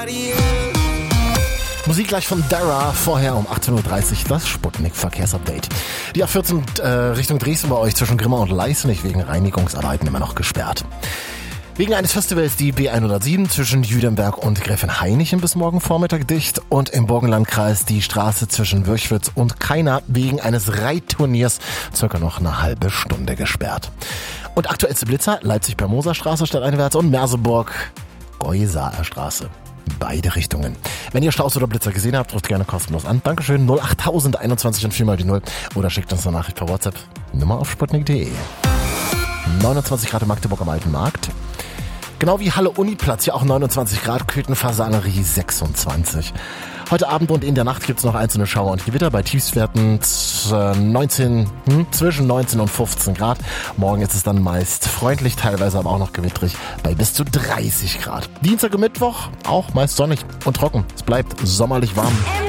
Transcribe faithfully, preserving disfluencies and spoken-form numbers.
Musik gleich von Dara, vorher um achtzehn Uhr dreißig das Sputnik-Verkehrsupdate. Die A vierzehn äh, Richtung Dresden bei euch zwischen Grimma und Leißnig wegen Reinigungsarbeiten immer noch gesperrt. Wegen eines Festivals die B hundertsieben zwischen Jüdenberg und Gräfenhainichen bis morgen Vormittag dicht und im Burgenlandkreis die Straße zwischen Würchwitz und Kaina wegen eines Reitturniers circa noch eine halbe Stunde gesperrt. Und aktuellste Blitzer Leipzig per Moserstraße stadteinwärts und Merseburg Geusaer Straße. Beide Richtungen. Wenn ihr Staus oder Blitzer gesehen habt, ruft gerne kostenlos an. Dankeschön, null acht tausend einundzwanzig und vier mal die null oder schickt uns eine Nachricht per WhatsApp. Nummer auf sputnik punkt de. neunundzwanzig Grad in Magdeburg am Alten Markt. Genau wie Halle Uniplatz, hier auch neunundzwanzig Grad, Köthen-Fasanerie sechsundzwanzig. Heute Abend und in der Nacht gibt's noch einzelne Schauer und Gewitter bei Tiefstwerten neunzehn, hm, zwischen neunzehn und fünfzehn Grad. Morgen ist es dann meist freundlich, teilweise aber auch noch gewittrig bei bis zu dreißig Grad. Dienstag und Mittwoch auch meist sonnig und trocken. Es bleibt sommerlich warm.